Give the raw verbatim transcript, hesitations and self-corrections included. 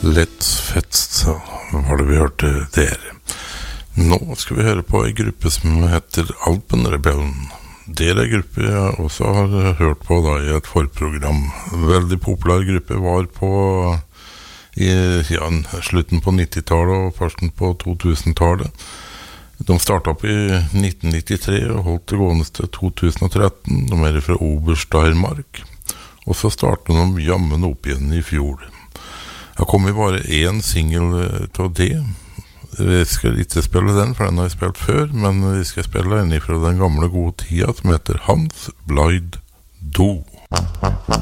Let's Fest var det vi hørte der. Nå skal vi høre på en gruppe som heter Alpenrebellen. Det er en gruppe jeg også har hørt på da, i et forprogram. Veldig populær gruppe, var på i ja, slutten på nittitallet og førsten på to-tusen-tallet. De startet opp i nitten nittitre og holdt det gående til to tusen og tretten. De er fra Obersteiermark. Og så startet de jammen opp igjen i fjor. Jeg kom i bare en single til det. Vi skal ikke spille den, for den har jeg spilt før, men vi skal spille en fra den gamle gode tida som heter Hans Blide Do.